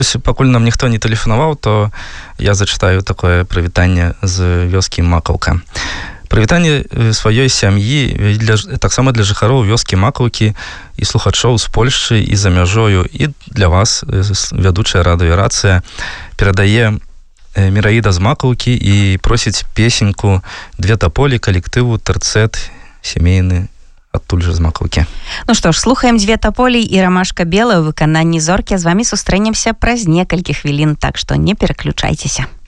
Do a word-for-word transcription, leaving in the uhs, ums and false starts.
Пакуль нам ніхто не тэлефанаваў, то я зачытаю такое прывітанне з вёскі Макаўка. Прывітанне сваёй сям'і для, таксама для жыхароў вёскі Макаўкі і слухачоў з Польшчы і за мяжою, і для вас, вядучая радыёрацыя, перадае Міраіда з Макаўкі і просіць песеньку «Две тополі» калектыву «Тэрцэт» сямейны адтуль жа з Макаўкі. Ну што ж, слухаем «Две тополі» і «Ромашка белая» ў выкананні Зоркі. З вамі сустрэнемся праз некалькі хвілін, так што не пераключайцеся.